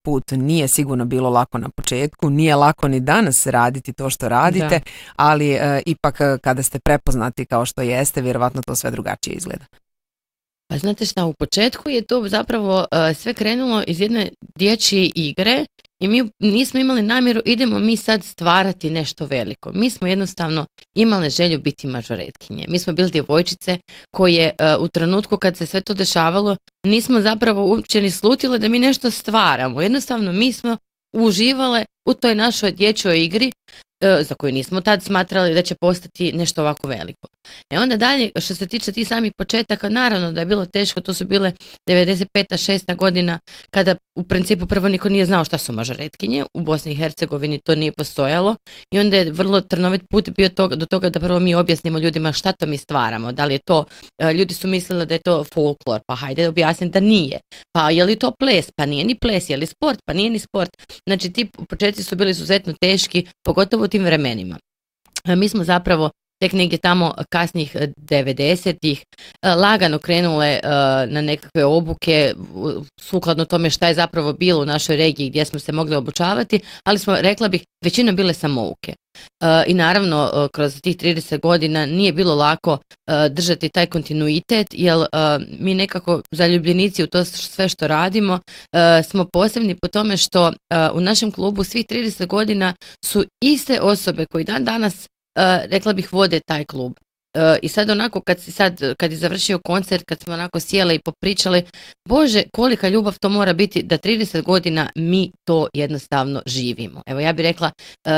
put nije sigurno bilo lako na početku, nije lako ni danas raditi to što radite, ali ipak kada ste prepoznati kao što jeste, vjerovatno to sve drugačije izgleda. Pa znate šta, u početku je to zapravo sve krenulo iz jedne dječje igre i mi nismo imali namjeru idemo mi sad stvarati nešto veliko. Mi smo jednostavno imali želju biti mažoretkinje. Mi smo bili djevojčice koje u trenutku kad se sve to dešavalo nismo zapravo uopće ni slutile da mi nešto stvaramo. Jednostavno mi smo uživale u toj našoj dječjoj igri za koju nismo tad smatrali da će postati nešto ovako veliko. Onda dalje, što se tiče tih samih početaka, naravno da je bilo teško, to su bile 95. 6. godina, kada u principu prvo niko nije znao šta su mažoretkinje, u Bosni i Hercegovini to nije postojalo i onda je vrlo trnovit put bio do toga da prvo mi objasnimo ljudima šta to mi stvaramo, da li je to, ljudi su mislili da je to folklor, pa hajde objasniti da nije, pa je li to ples, pa nije ni ples, je li sport, pa nije ni sport, znači ti početci su bili izuzetno teški, pogotovo u tim vremenima. Mi smo zapravo tek negdje tamo kasnih 90-ih lagano krenule na nekakve obuke sukladno tome šta je zapravo bilo u našoj regiji gdje smo se mogli obučavati, ali smo, rekla bih, većinom bile samouke. I naravno, kroz tih 30 godina nije bilo lako držati taj kontinuitet, jer mi nekako zaljubljenici u to sve što radimo smo posebni po tome što u našem klubu svih 30 godina su iste osobe koji dan danas rekla bih vode taj klub. I sad onako kad je završio koncert, kad smo onako sjele i popričali, Bože, kolika ljubav to mora biti da 30 godina mi to jednostavno živimo. Evo ja bih rekla,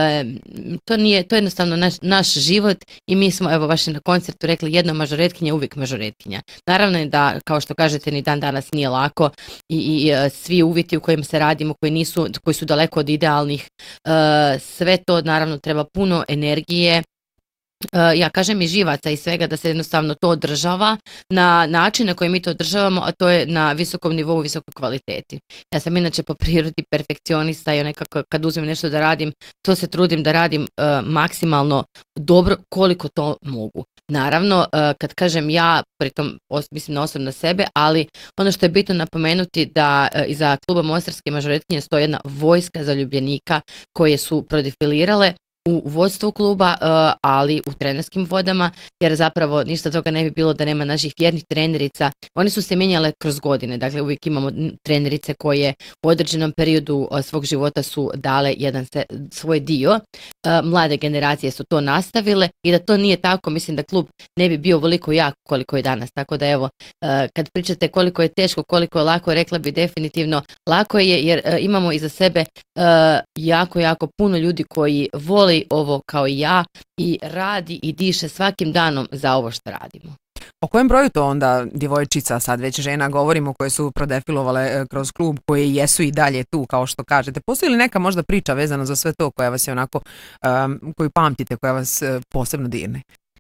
to je jednostavno naš život i mi smo, evo baš na koncertu rekli, jedno mažoretkinja, uvijek mažoretkinja. Naravno je da, kao što kažete, ni dan danas nije lako i svi uvjeti u kojima se radimo, koji su daleko od idealnih, sve to naravno treba puno energije, ja kažem i živaca i svega, da se jednostavno to održava na način na koji mi to održavamo, a to je na visokom nivou, visokoj kvaliteti. Ja sam inače po prirodi perfekcionista i nekako kad uzmem nešto da radim, to se trudim da radim maksimalno dobro koliko to mogu. Naravno, kad kažem ja, pritom mislim na osobno na sebe, ali ono što je bitno napomenuti da iza kluba Mostarske mažoretkinje stoji jedna vojska zaljubljenika koje su prodefilirale u vodstvu kluba, ali u trenerskim vodama, jer zapravo ništa toga ne bi bilo da nema naših vjernih trenerica. One su se mijenjale kroz godine, dakle uvijek imamo trenerice koje u određenom periodu svog života su dale svoj dio. Mlade generacije su to nastavile i da to nije tako, mislim da klub ne bi bio ovoliko jak koliko je danas. Tako da evo, kad pričate koliko je teško, koliko je lako, rekla bi definitivno lako je, jer imamo iza sebe jako, jako puno ljudi koji vole ovo kao i ja i radi i diše svakim danom za ovo što radimo. O kojem broju to onda djevojčica, sad već žena govorimo, koje su prodefilovale kroz klub, koje jesu i dalje tu, kao što kažete? Postoji li neka možda priča vezana za sve to koja vas je onako, koju pamtite, koja vas posebno dirne?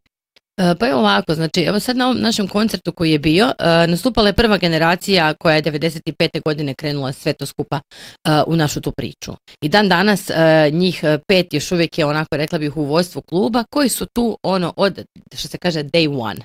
Pa je ovako, znači evo sad na ovom našem koncertu koji je bio, nastupala je prva generacija koja je 95. godine krenula sve to skupa u našu tu priču. I dan danas njih 5 još uvijek je onako, rekla bih, u vodstvu kluba, koji su tu od, što se kaže, day one.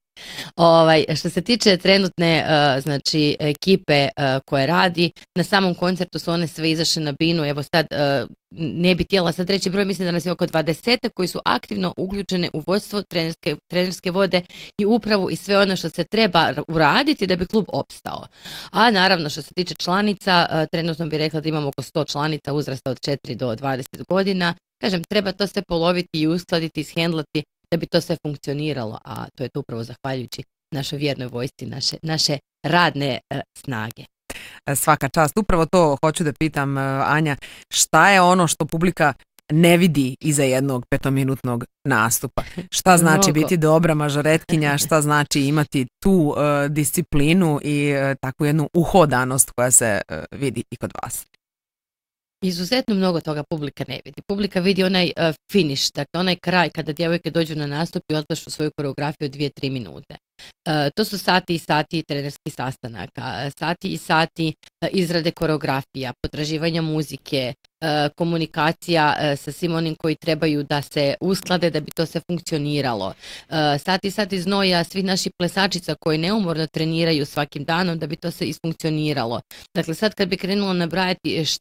Što se tiče trenutne znači ekipe koja radi, na samom koncertu su one sve izašle na binu, evo sad ne bi htjela sad reći broj, mislim da nas je oko 20 koji su aktivno uključene u vodstvo trenerske vode i upravu i sve ono što se treba uraditi da bi klub opstao. A naravno što se tiče članica, trenutno bih rekla da imamo oko 100 članica uzrasta od 4 do 20 godina. Kažem, treba to sve poloviti i uskladiti, ishendlati da bi to sve funkcioniralo, a to je to upravo zahvaljujući našoj vjernoj vojsci, naše radne snage. Svaka čast. Upravo to hoću da pitam, Anja, šta je ono što publika ne vidi iza jednog 5-minutnog nastupa? Šta znači biti dobra mažoretkinja, šta znači imati tu disciplinu i takvu jednu uhodanost koja se vidi i kod vas? Izuzetno mnogo toga publika ne vidi. Publika vidi onaj finish, dakle onaj kraj kada djevojke dođu na nastup i otplašu svoju koreografiju 2-3 minute. To su sati i sati trenerskih sastanaka, sati i sati izrade koreografija, potraživanja muzike, komunikacija sa svim onim koji trebaju da se usklade da bi to sve funkcioniralo. Sati znoja svih naših plesačica koji neumorno treniraju svakim danom da bi to se isfunkcioniralo. Dakle, sad kad bi krenulo nabrajati